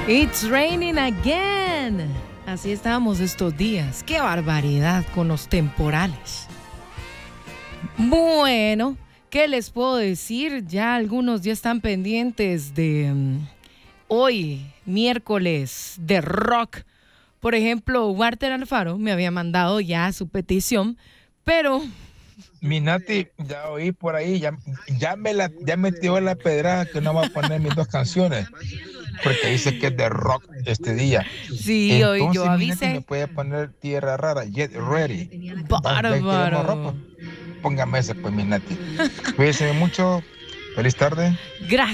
It's raining again. Así estábamos estos días. Qué barbaridad con los temporales. Bueno, ¿qué les puedo decir? Ya algunos ya están pendientes de hoy, miércoles, de rock. Por ejemplo, Walter Alfaro me había mandado ya su petición, pero... Mi Nati, ya oí por ahí, ya me tiró la pedrada que no va a poner mis dos canciones, porque dice que es de rock este día. Sí, hoy yo Entonces, mi Nati, me avisé. puede poner Tierra Rara, Get Ready. Ya que queremos rock, Bárbaro. pues, póngame ese, pues, mi Nati. Cuídense mucho. Feliz tarde. Gracias.